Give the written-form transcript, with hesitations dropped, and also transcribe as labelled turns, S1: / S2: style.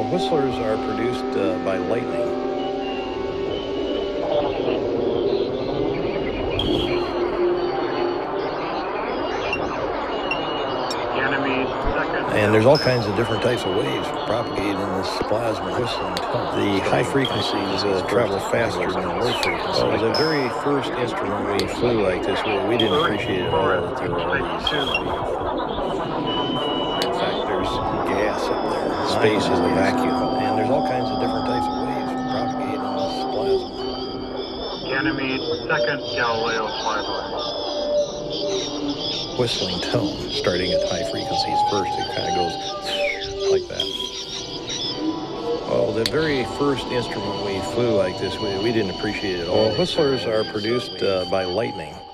S1: Whistlers are produced by lightning. And there's all kinds of different types of waves propagated in this plasma whistling tone. The high frequencies travel faster than the low frequencies. Well, the very first instrument we flew like this, we didn't appreciate at all that there were all these. In fact, there's gas up there. Space is a vacuum. And there's all kinds of different types of waves propagated in this plasma.
S2: Ganymede, second Galileo flyby.
S1: Whistling tone, starting at high frequencies first, it kind of goes like that. Well, the very first instrument we flew like this, we didn't appreciate it at all. Well, whistlers are produced by lightning.